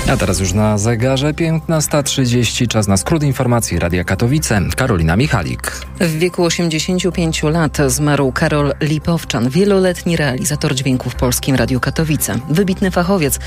A teraz już na zegarze 15:30. Czas na skrót informacji Radia Katowice. Karolina Michalik. W wieku 85 lat zmarł Karol Lipowczan, wieloletni realizator dźwięku w Polskim Radiu Katowice. Wybitny fachowiec,